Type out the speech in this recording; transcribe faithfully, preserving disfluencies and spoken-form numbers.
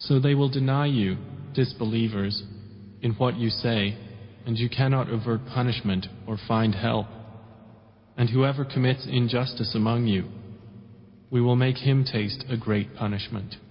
So they will deny you, disbelievers, in what you say, and you cannot avert punishment or find help. And whoever commits injustice among you, we will make him taste a great punishment.